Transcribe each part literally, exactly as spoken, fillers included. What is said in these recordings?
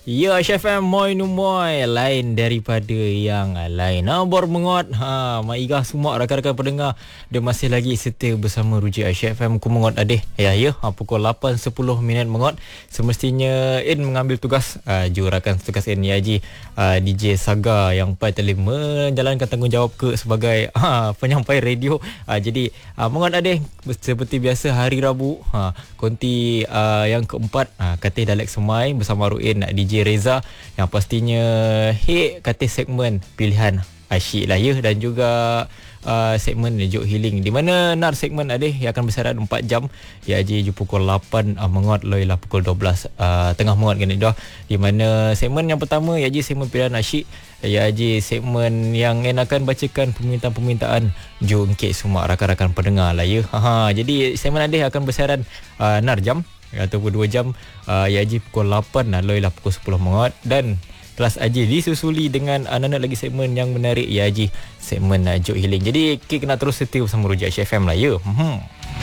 Ya, Chef M Moi Numoy lain daripada yang lain. Ha, bor mengot. Ha, Mak Igah semua rakan-rakan pendengar dia masih lagi setia bersama Ruji Chef M ku mengot adeh. Ya ya, ha, pukul lapan sepuluh minit mengot. Semestinya In mengambil tugas uh, jurakan tugas In Yaji uh, D J Saga yang patut menjalankan tanggungjawab ke sebagai uh, penyampai radio. Uh, jadi uh, mengot adeh seperti biasa hari Rabu ha, konti uh, yang keempat uh, Katih Dalek Semai bersama Ruin D J Reza yang pastinya hit kata segmen pilihan asyik lah ya, dan juga uh, segmen Jok Healing di mana nar segmen ada yang akan bersyarat empat jam ya je pukul lapan uh, mengot loilah pukul dua belas uh, tengah mengot kan dah, di mana segmen yang pertama ya je segmen pilihan asyik ya je segmen yang akan bacakan permintaan-permintaan jongkek semua rakan-rakan pendengar lah ya. Ha, jadi segmen ada akan bersyarat uh, nar jam ataupun dua jam uh, ya Haji pukul lapan aloi lah pukul sepuluh mengot, dan kelas Haji disusuli dengan anak-anak lagi segmen yang menarik ya Haji segmen uh, Jok Healing. Jadi kita kena terus setia bersama Rujak F M lah ya. Hmm.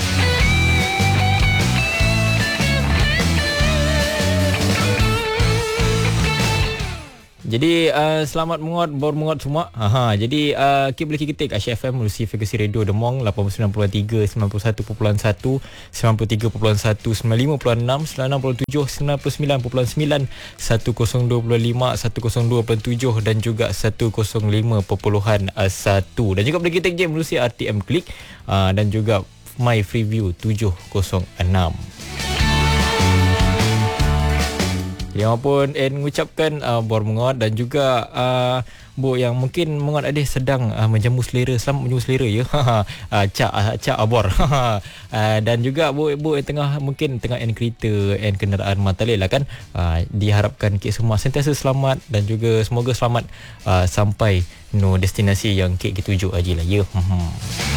Jadi uh, selamat mengot, bor mengot semua. Aha, jadi uh, kita boleh ketik Asyik F M Melalui frekuensi radio Demong lapan puluh sembilan perpuluhan tiga, sembilan puluh satu perpuluhan satu, sembilan puluh tiga perpuluhan satu, sembilan puluh lima perpuluhan enam, sembilan puluh tujuh, sembilan puluh sembilan perpuluhan sembilan, seratus dua puluh lima, seratus dua perpuluhan tujuh dan juga seratus lima perpuluhan satu. Dan juga boleh ketik je melalui R T M Click uh, dan juga My Freeview tujuh kosong enam. Yang pun En mengucapkan uh, bor mengot dan juga uh, bu yang mungkin mengot ada sedang uh, menjamu selera, selamat menjamu selera ya. uh, cak uh, cak abor. uh, dan juga bu bu yang tengah mungkin tengah En kereta, En kenderaan matalil lah kan. Uh, diharapkan kita semua sentiasa selamat dan juga semoga selamat uh, sampai no destinasi yang kita tuju aja lah ya. Hmm.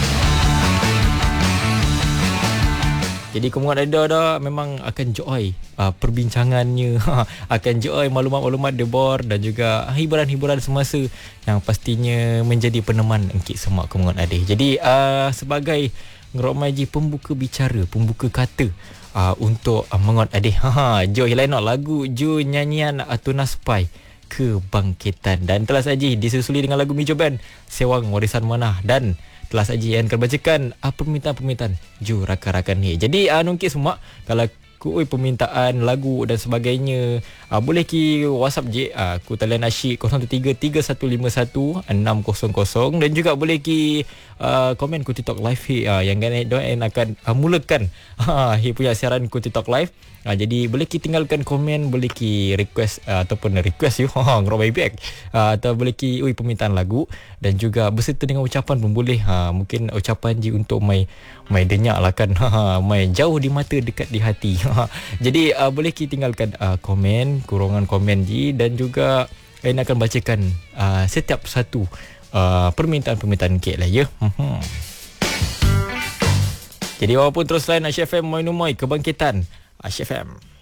Jadi kemudian ada dah memang akan joy uh, perbincangannya, akan joy maklumat-maklumat debor dan juga hiburan-hiburan semasa yang pastinya menjadi peneman engkit semua kemudian ada. Jadi uh, sebagai ngeromaji pembuka bicara, pembuka kata uh, untuk uh, mengot adeh. Ha, jo hilainok lagu jo nyanyian Tunas Pai Kebangkitan, dan telah saja disusuli dengan lagu Mijo Band Sewang Warisan Manah, dan telah saja yang akan bacakan uh, permintaan-permintaan ju rakan-rakan ni. Jadi uh, nungkit semua kalau kuih permintaan lagu dan sebagainya uh, boleh ki WhatsApp je uh, ku talian asyik kosong tiga tiga satu lima satu enam kosong kosong, dan juga boleh ki uh, komen ku TikTok live hi, uh, yang kan doain akan uh, mulakan uh, hi punya siaran ku TikTok live. Uh, jadi boleh ki tinggalkan komen, boleh ki request uh, ataupun request you ha ngrok back uh, atau boleh ki ui permintaan lagu dan juga berserta dengan ucapan pun boleh. Ha, mungkin ucapan je untuk mai mai denyak lah kan. Ha, mai jauh di mata dekat di hati. Jadi uh, boleh kita tinggalkan uh, komen, kurungan komen je, dan juga Ain akan bacakan uh, setiap satu uh, permintaan-permintaan kek lah ya. Hmm. Jadi walaupun terus lain Asyik F M Moi Numoy Kebangkitan Asyik F M.